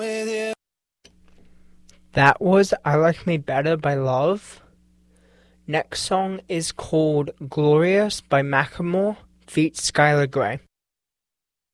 That was I Like Me Better by Love. Next song is called Glorious by Macklemore feat. Skylar Grey.